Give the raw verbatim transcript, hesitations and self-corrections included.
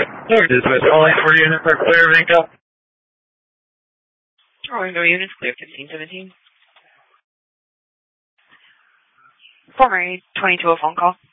Dispatch calling for units are clear, Vinco. Orlando units clear, fifteen seventeen. Former twenty-two, a phone call.